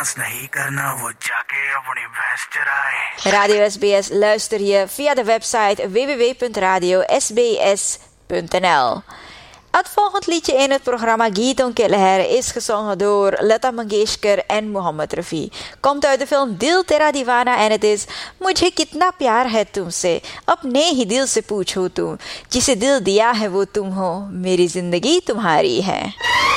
डांस नहीं करना, वो जाके अपनी भैंस चराए। Radio SBS luister je via de website www.radiosbs.nl. Het volgende liedje in het programma Geeton Kelleher is gezongen door Lata Mangeshkar en Mohammed Rafi. Komt uit de film Dil Tera Divana en het is Mujhe kitna pyar hai tumse, apne hi dil se poocho tum, jise dil diya hai wo tum ho, meri zindagi tumhari hai.